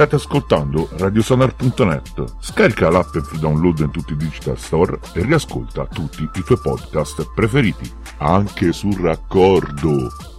State ascoltando radiosonar.net. Scarica l'app in free download in tutti i digital store e riascolta tutti i tuoi podcast preferiti, anche sul raccordo.